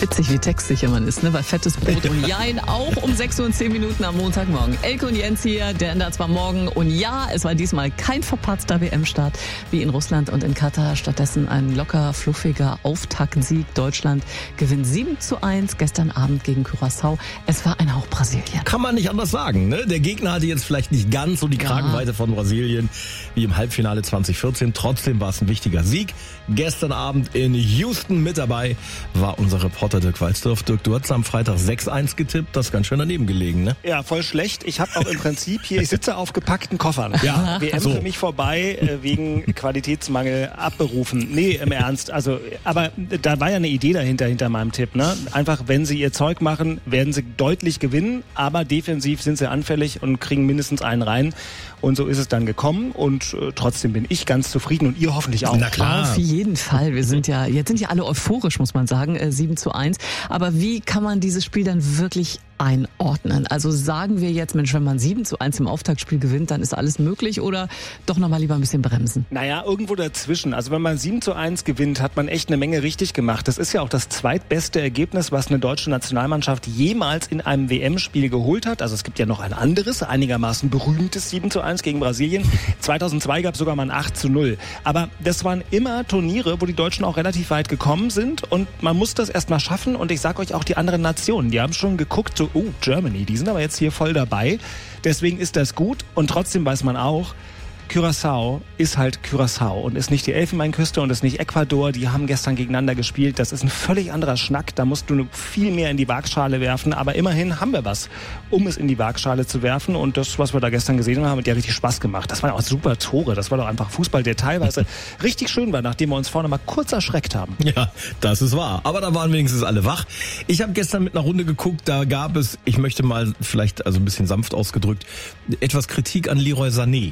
Witzig, wie textsicher man ist, ne? Bei fettes Brot und Jein auch um 6:10 Uhr am Montagmorgen. Elke und Jens hier, der ändert zwar morgen. Und ja, es war diesmal kein verpatzter WM-Start wie in Russland und in Katar. Stattdessen ein locker, fluffiger Auftaktsieg. Deutschland gewinnt 7:1 gestern Abend gegen Curaçao. Es war ein Hauch Brasilien. Kann man nicht anders sagen, ne? Der Gegner hatte jetzt vielleicht nicht ganz so die Kragenweite von Brasilien wie im Halbfinale 2014. Trotzdem war es ein wichtiger Sieg. Gestern Abend in Houston mit dabei war unser Reporter Dirk Walzdorf. Dirk, du hast am Freitag 6:1 getippt. Das ist ganz schön daneben gelegen, ne? Ja, voll schlecht. Ich habe auch im Prinzip hier, ich sitze auf gepackten Koffern. Ja, WM so. für mich vorbei, wegen Qualitätsmangel abberufen. Nee, im Ernst. Also, aber da war ja eine Idee dahinter, hinter meinem Tipp, ne? Einfach, wenn sie ihr Zeug machen, werden sie deutlich gewinnen, aber defensiv sind sie anfällig und kriegen mindestens einen rein. Und so ist es dann gekommen und trotzdem bin ich ganz zufrieden und ihr hoffentlich auch. Na klar. Auf jeden Fall. Jetzt sind ja alle euphorisch, muss man sagen, 7:1. Aber wie kann man dieses Spiel dann wirklich einordnen? Also sagen wir jetzt, Mensch, wenn man 7:1 im Auftaktspiel gewinnt, dann ist alles möglich oder doch nochmal lieber ein bisschen bremsen? Naja, irgendwo dazwischen. Also wenn man 7:1 gewinnt, hat man echt eine Menge richtig gemacht. Das ist ja auch das zweitbeste Ergebnis, was eine deutsche Nationalmannschaft jemals in einem WM-Spiel geholt hat. Also es gibt ja noch ein anderes, einigermaßen berühmtes 7:1 gegen Brasilien. 2002 gab es sogar mal ein 8:0. Aber das waren immer Turniere, wo die Deutschen auch relativ weit gekommen sind und man muss das erstmal schaffen. Und ich sag euch auch, die anderen Nationen, die haben schon geguckt, so, oh, Germany, die sind aber jetzt hier voll dabei. Deswegen ist das gut und trotzdem weiß man auch, Curaçao ist halt Curaçao und ist nicht die Elfenbeinküste und ist nicht Ecuador. Die haben gestern gegeneinander gespielt. Das ist ein völlig anderer Schnack. Da musst du viel mehr in die Waagschale werfen. Aber immerhin haben wir was, um es in die Waagschale zu werfen. Und das, was wir da gestern gesehen haben, hat ja richtig Spaß gemacht. Das waren auch super Tore. Das war doch einfach Fußball, der teilweise richtig schön war, nachdem wir uns vorne mal kurz erschreckt haben. Ja, das ist wahr. Aber da waren wenigstens alle wach. Ich habe gestern mit einer Runde geguckt, da gab es, ich möchte mal vielleicht, also ein bisschen sanft ausgedrückt, etwas Kritik an Leroy Sané.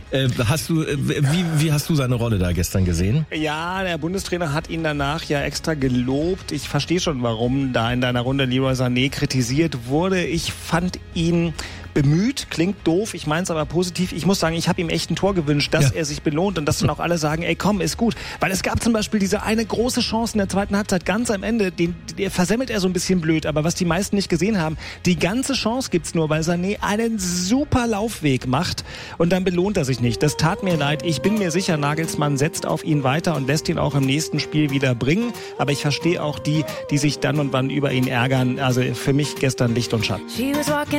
Wie hast du seine Rolle da gestern gesehen? Ja, der Bundestrainer hat ihn danach ja extra gelobt. Ich verstehe schon, warum da in deiner Runde Leroy Sané kritisiert wurde. Ich fand ihn bemüht, klingt doof, ich meine es aber positiv. Ich muss sagen, ich habe ihm echt ein Tor gewünscht, dass er sich belohnt und dass dann auch alle sagen, ey komm, ist gut. Weil es gab zum Beispiel diese eine große Chance in der zweiten Halbzeit, ganz am Ende, der versemmelt er so ein bisschen blöd, aber was die meisten nicht gesehen haben, die ganze Chance gibt's nur, weil Sané einen super Laufweg macht und dann belohnt er sich nicht. Das tat mir leid. Ich bin mir sicher, Nagelsmann setzt auf ihn weiter und lässt ihn auch im nächsten Spiel wieder bringen, aber ich verstehe auch die sich dann und wann über ihn ärgern. Also für mich gestern Licht und Schatten.